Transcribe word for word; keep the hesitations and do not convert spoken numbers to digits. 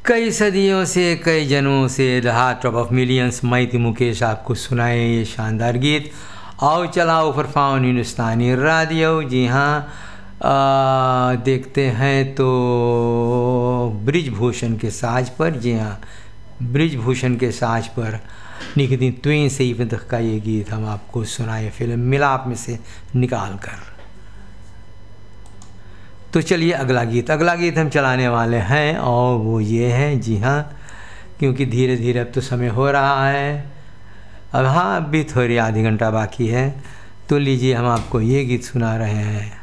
कई सदियों से, कई जन्मों से द हार्ट ऑफ मिलियंस मैं थी मुकेश आपको सुनाए ये शानदार गीत। आओ चलाओ फरफाउन हिंदुस्तानी रेडियो। जी हाँ, आ, देखते हैं तो ब्रिजभूषण के साज पर, जी हाँ ब्रिजभूषण के साज पर निकती त्वें से ही तक का ये गीत हम आपको सुनाए फिल्म मिलाप में से निकाल कर। तो चलिए अगला गीत अगला गीत हम चलाने वाले हैं और वो ये है, जी हाँ, क्योंकि धीरे धीरे अब तो समय हो रहा है, अब हाँ अभी थोड़ी आधी घंटा बाकी है, तो लीजिए हम आपको ये गीत सुना रहे हैं।